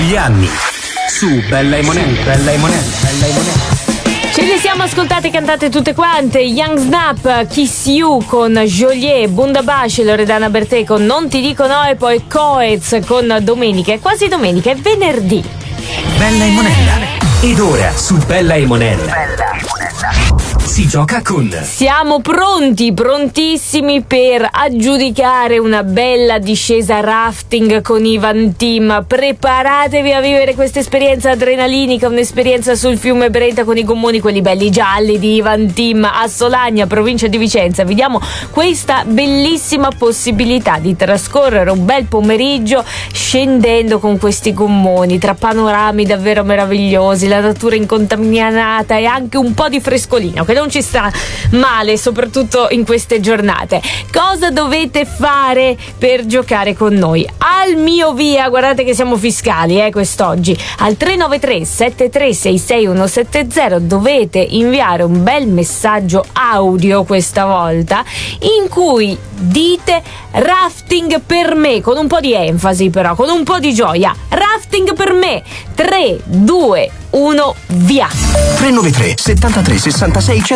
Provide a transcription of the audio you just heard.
degli anni. Su Bella e Monella, Bella e Monella, Bella e Monella. Ce le siamo ascoltate cantate tutte quante. Young Snap, Kiss You con Joliet, Bundabash, Loredana Bertè con Non ti dico no, e poi Coez con Domenica. È quasi domenica, è venerdì. Bella e Monella. Ed ora su Bella e Monella si gioca con... Siamo pronti, prontissimi per aggiudicare una bella discesa rafting con Ivan Team. Preparatevi a vivere questa esperienza adrenalinica, un'esperienza sul fiume Brenta con i gommoni, quelli belli gialli di Ivan Team a Solagna, provincia di Vicenza. Vi diamo questa bellissima possibilità di trascorrere un bel pomeriggio scendendo con questi gommoni tra panorami davvero meravigliosi, la natura incontaminata e anche un po' di frescolino che non ci sta male, soprattutto in queste giornate. Cosa dovete fare per giocare con noi? Al mio via, guardate che siamo fiscali quest'oggi, al 393 7366 170 dovete inviare un bel messaggio audio questa volta in cui dite rafting per me, con un po' di enfasi però, con un po' di gioia. Rafting per me. 3, 2, 1, via. 393 73 66